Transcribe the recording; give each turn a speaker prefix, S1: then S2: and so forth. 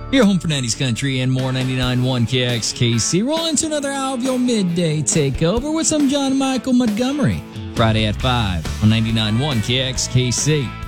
S1: Your home for 90s country and more. 99.1 KXKC. Roll into another hour of your midday takeover with some John Michael Montgomery. Friday at 5 on 99.1 KXKC.